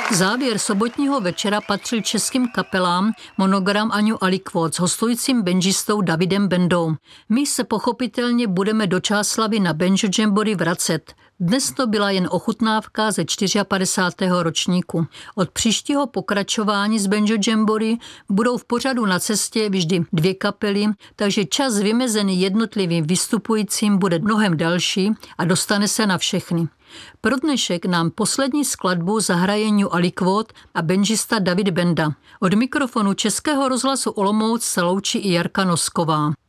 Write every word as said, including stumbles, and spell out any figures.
Závěr sobotního večera patřil českým kapelám Monogram a New Aliquot s hostujícím benžistou Davidem Bendou. My se pochopitelně budeme do Čáslavi na Banjo Jamboree vracet. Dnes to byla jen ochutnávka ze padesátého čtvrtého ročníku. Od příštího pokračování z Banjo Jamboree budou v pořadu na cestě vždy dvě kapely, takže čas vymezený jednotlivým vystupujícím bude mnohem další a dostane se na všechny. Pro dnešek nám poslední skladbu zahraje New Aliquot a benžista David Benda. Od mikrofonu Českého rozhlasu Olomouc se loučí i Jarka Nosková.